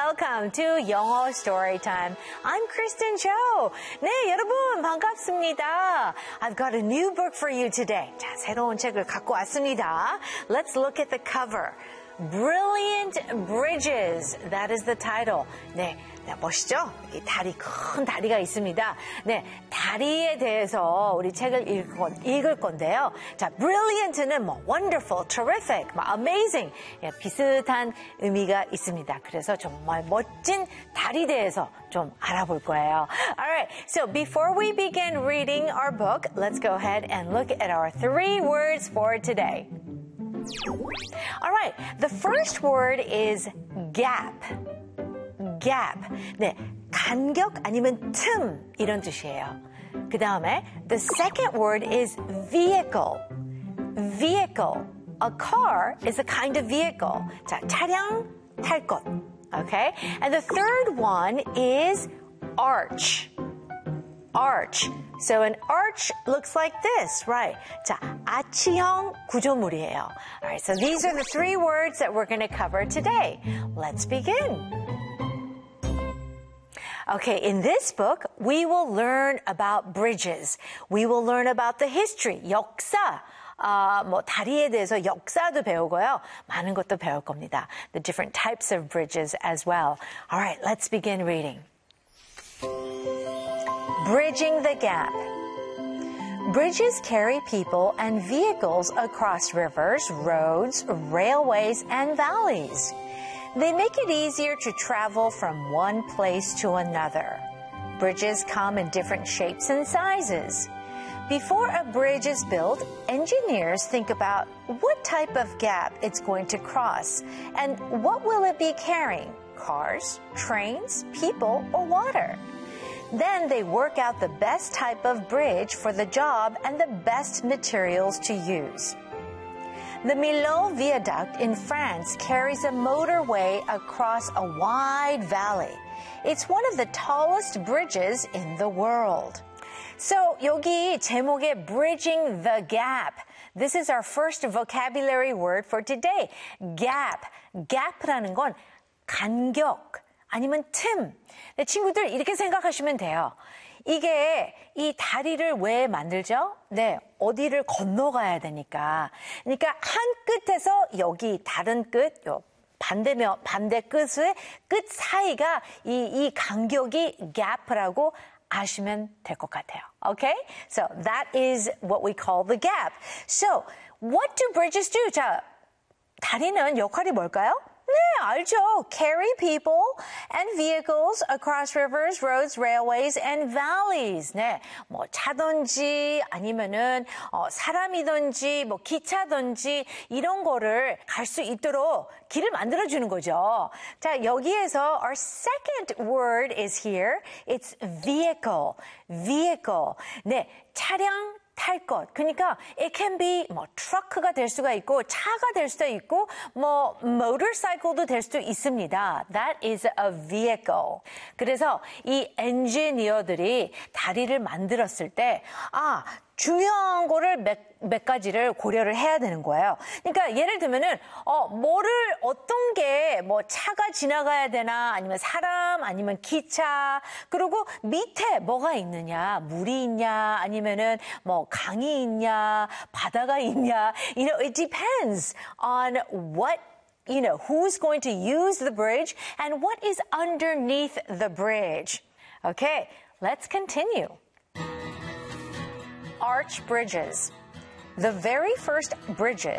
welcome to 영어 Storytime. I'm Kristen Cho. 네, 여러분 반갑습니다. I've got a new book for you today. 자, 새로운 책을 갖고 왔습니다. Let's look at the cover. Brilliant Bridges. That is the title. 네, 멋있죠? 이 큰 다리가 있습니다. 네, 다리에 대해서 우리 책을 읽을 건데요. 자, brilliant는 뭐 wonderful, terrific, 뭐 amazing 예, 비슷한 의미가 있습니다. 그래서 정말 멋진 다리에 대해서 좀 알아볼 거예요. Alright, so before we begin reading our book, let's go ahead and look at our 3 words for today. Alright, the first word is gap. gap. 네, 간격 아니면 틈 이런 뜻이에요. 그 다음에 the second word is vehicle. vehicle. A car is a kind of vehicle. 자, 차량, 탈 것. Okay? And the third one is arch. arch. So an arch looks like this, right? 자, 아치형 구조물이에요. Alright, so these are the 3 words that we're going to cover today. Let's begin. Okay, in this book, we will learn about bridges. We will learn about the history, 역사. 뭐 다리에 대해서 역사도 배우고요. 많은 것도 배울 겁니다. The different types of bridges as well. All right, let's begin reading. Bridging the gap. Bridges carry people and vehicles across rivers, roads, railways, and valleys. They make it easier to travel from one place to another. Bridges come in different shapes and sizes. Before a bridge is built, engineers think about what type of gap it's going to cross and what will it be carrying, cars, trains, people, or water. Then they work out the best type of bridge for the job and the best materials to use. The Millau Viaduct in France carries a motorway across a wide valley. It's one of the tallest bridges in the world. So 여기 제목에 Bridging the Gap. This is our first vocabulary word for today. Gap. Gap라는 건 간격 아니면 틈. 네, 친구들 이렇게 생각하시면 돼요. 이게 이 다리를 왜 만들죠? 네, 어디를 건너가야 되니까. 그러니까 한 끝에서 여기 다른 끝, 반대 끝의 끝 사이가 이 간격이 gap라고 아시면 될 것 같아요. Okay? So that is what we call the gap. So what do bridges do? 자, 다리는 역할이 뭘까요? 네, 알죠. Carry people and vehicles across rivers, roads, railways, and valleys. 네, 뭐 차든지 아니면은 사람이든지 뭐 기차든지 이런 거를 갈 수 있도록 길을 만들어 주는 거죠. 자, 여기에서 our second word is here. It's vehicle. vehicle. 네, 차량 탈 것. 그러니까 it can be 뭐 트럭가 될 수가 있고 차가 될 수도 있고 뭐 motorcycle도 될 수도 있습니다. That is a vehicle. 그래서 이 엔지니어들이 다리를 만들었을 때 중요한 거를 몇 가지를 고려를 해야 되는 거예요. 그러니까 예를 들면은 어떤 게 뭐 차가 지나가야 되나 아니면 사람 아니면 기차 그리고 밑에 뭐가 있느냐 물이 있냐 아니면은 뭐 강이 있냐 바다가 있냐 it depends on what who's going to use the bridge and what is underneath the bridge. Okay, let's continue. Arch bridges. The very first bridges